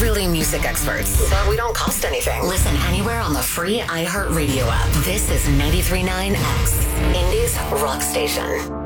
really music experts, but we don't cost anything. Listen anywhere on the free iHeartRadio app. This is 93.9 X, Indy's rock station.